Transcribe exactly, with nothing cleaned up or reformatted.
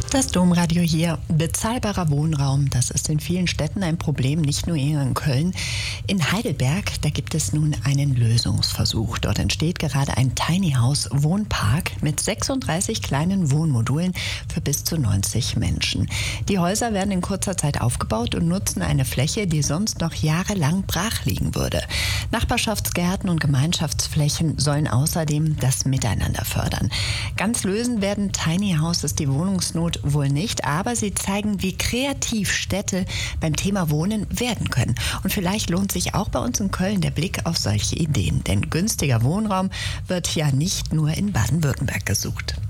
Das Domradio hier. Bezahlbarer Wohnraum, das ist in vielen Städten ein Problem, nicht nur hier in Köln. In Heidelberg, da gibt es nun einen Lösungsversuch. Dort entsteht gerade ein Tiny House Wohnpark mit sechsunddreißig kleinen Wohnmodulen für bis zu neunzig Menschen. Die Häuser werden in kurzer Zeit aufgebaut und nutzen eine Fläche, die sonst noch jahrelang brach liegen würde. Nachbarschaftsgärten und Gemeinschaftsflächen sollen außerdem das Miteinander fördern. Ganz lösen werden Tiny Houses die Wohnungsnot wohl nicht, aber sie zeigen, wie kreativ Städte beim Thema Wohnen werden können. Und vielleicht lohnt sich auch bei uns in Köln der Blick auf solche Ideen, denn günstiger Wohnraum wird ja nicht nur in Baden-Württemberg gesucht.